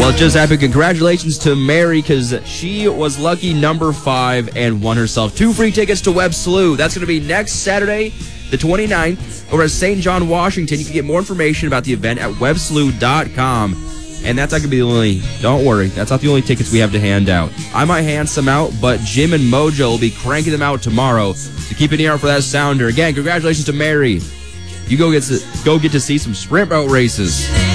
Well, it just happened. Congratulations to Mary, because she was lucky number 5 and won herself 2 free tickets to Web Slew. That's going to be next Saturday, the 29th, over at St. John, Washington. You can get more information about the event at webslew.com. And that's not going to be the only, don't worry, that's not the only tickets we have to hand out. I might hand some out, but Jim and Mojo will be cranking them out tomorrow. So keep an ear out for that sounder. Again, congratulations to Mary. You go get to see some sprint boat races.